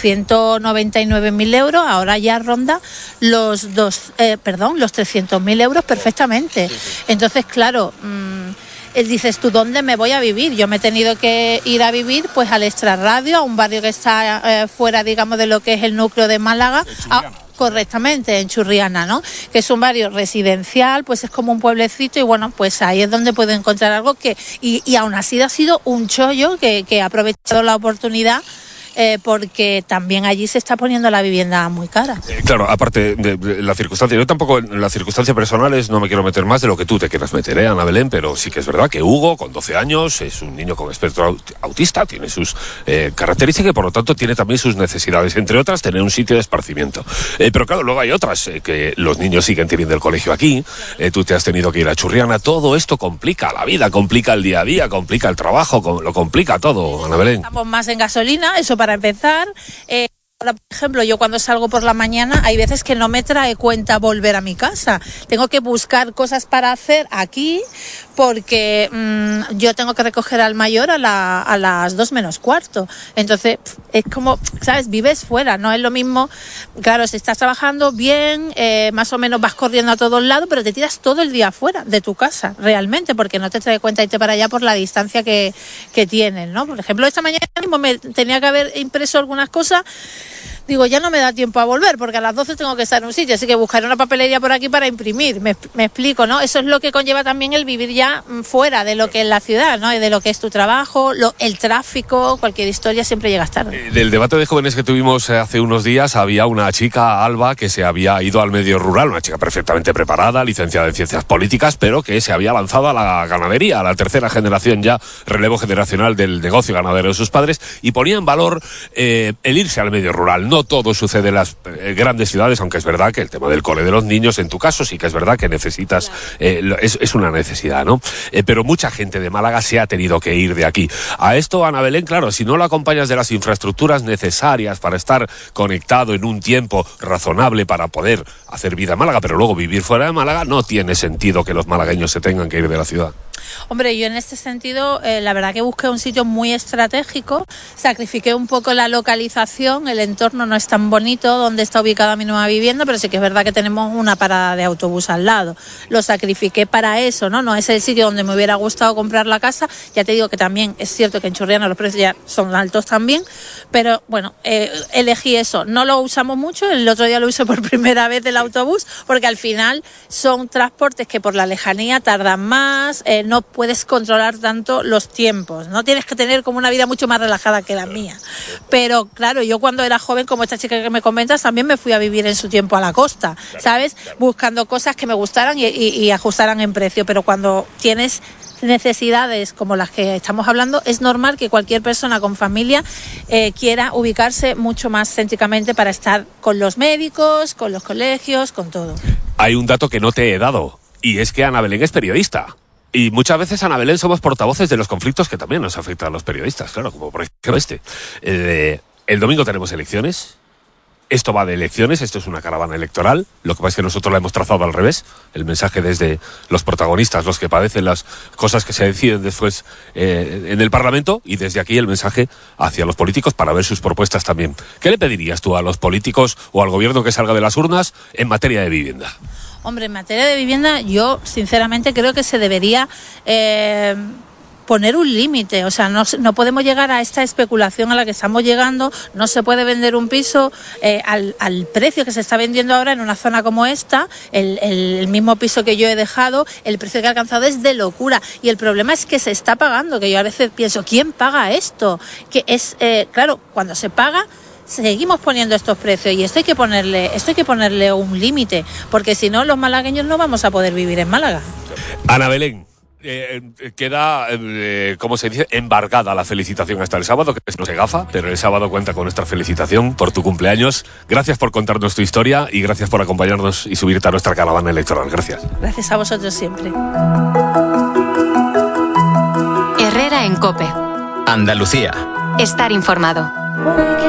199.000 euros, ahora ya ronda los 300.000 euros perfectamente. Entonces, claro, dices tú, ¿dónde me voy a vivir? Yo me he tenido que ir a vivir pues al Extrarradio, a un barrio que está fuera, digamos, de lo que es el núcleo de Málaga. Correctamente, en Churriana, ¿no? Que es un barrio residencial, pues es como un pueblecito y bueno, pues ahí es donde puedo encontrar algo que... Y aún así ha sido un chollo que ha aprovechado la oportunidad. Porque también allí se está poniendo la vivienda muy cara. Claro, aparte de la circunstancia, yo tampoco en las circunstancias personales no me quiero meter más de lo que tú te quieras meter, Ana Belén, pero sí que es verdad que Hugo, con 12 años, es un niño con espectro autista, tiene sus características y por lo tanto tiene también sus necesidades, entre otras tener un sitio de esparcimiento. Pero claro, luego hay otras, que los niños siguen teniendo el colegio aquí, tú te has tenido que ir a Churriana, todo esto complica la vida, complica el día a día, complica el trabajo, lo complica todo, Ana Belén. Estamos más en gasolina, eso para empezar. Ahora, por ejemplo, yo cuando salgo por la mañana hay veces que no me trae cuenta volver a mi casa. Tengo que buscar cosas para hacer aquí porque yo tengo que recoger al mayor a las 2 menos cuarto. Entonces, es como, ¿sabes? Vives fuera, no es lo mismo. Claro, si estás trabajando bien, más o menos vas corriendo a todos lados, pero te tiras todo el día fuera de tu casa, realmente, porque no te trae cuenta irte para allá por la distancia que tienes, ¿no? Por ejemplo, esta mañana mismo me tenía que haber impreso algunas cosas. Digo, ya no me da tiempo a volver porque a las 12 tengo que estar en un sitio, así que buscaré una papelería por aquí para imprimir. Me explico, ¿no? Eso es lo que conlleva también el vivir ya fuera de lo que es la ciudad, ¿no? Y de lo que es tu trabajo, el tráfico, cualquier historia siempre llegas tarde. Del debate de jóvenes que tuvimos hace unos días, había una chica, Alba, que se había ido al medio rural, una chica perfectamente preparada, licenciada en ciencias políticas, pero que se había lanzado a la ganadería, a la tercera generación ya, relevo generacional del negocio ganadero de sus padres, y ponía en valor el irse al medio rural. No todo sucede en las grandes ciudades, aunque es verdad que el tema del cole de los niños, en tu caso sí que es verdad que necesitas, es una necesidad, ¿no? Pero mucha gente de Málaga se ha tenido que ir de aquí. A esto, Ana Belén, claro, si no lo acompañas de las infraestructuras necesarias para estar conectado en un tiempo razonable para poder hacer vida en Málaga, pero luego vivir fuera de Málaga, no tiene sentido que los malagueños se tengan que ir de la ciudad. Hombre, yo en este sentido, la verdad que busqué un sitio muy estratégico, sacrifiqué un poco la localización, el entorno no es tan bonito donde está ubicada mi nueva vivienda, pero sí que es verdad que tenemos una parada de autobús al lado. Lo sacrifiqué para eso, ¿no? No es el sitio donde me hubiera gustado comprar la casa. Ya te digo que también es cierto que en Churriana los precios ya son altos también, pero bueno, elegí eso. No lo usamos mucho, el otro día lo usé por primera vez el autobús, porque al final son transportes que por la lejanía tardan más, no puedes controlar tanto los tiempos, no tienes que tener como una vida mucho más relajada que la mía. Pero claro, yo cuando era joven, como esta chica que me comentas, también me fui a vivir en su tiempo a la costa, ¿sabes? Buscando cosas que me gustaran y ajustaran en precio, pero cuando tienes necesidades como las que estamos hablando, es normal que cualquier persona con familia quiera ubicarse mucho más céntricamente para estar con los médicos, con los colegios, con todo. Hay un dato que no te he dado, y es que Ana Belén es periodista. Y muchas veces, Ana Belén, somos portavoces de los conflictos que también nos afectan a los periodistas, claro, como por ejemplo este. El domingo tenemos elecciones. Esto va de elecciones, esto es una caravana electoral. Lo que pasa es que nosotros la hemos trazado al revés. El mensaje desde los protagonistas, los que padecen las cosas que se deciden después en el Parlamento, y desde aquí el mensaje hacia los políticos para ver sus propuestas también. ¿Qué le pedirías tú a los políticos o al gobierno que salga de las urnas en materia de vivienda? Hombre, en materia de vivienda yo sinceramente creo que se debería poner un límite, o sea, no podemos llegar a esta especulación a la que estamos llegando, no se puede vender un piso al precio que se está vendiendo ahora en una zona como esta, el mismo piso que yo he dejado, el precio que ha alcanzado es de locura, y el problema es que se está pagando, que yo a veces pienso, ¿quién paga esto? Que es, claro, cuando se paga, seguimos poniendo estos precios y esto hay que ponerle un límite, porque si no los malagueños no vamos a poder vivir en Málaga. Ana Belén, queda, como se dice, embargada la felicitación hasta el sábado, que no se gafa, pero el sábado cuenta con nuestra felicitación por tu cumpleaños. Gracias por contarnos tu historia y gracias por acompañarnos y subirte a nuestra caravana electoral. Gracias. Gracias a vosotros siempre. Herrera en COPE. Andalucía. Estar informado.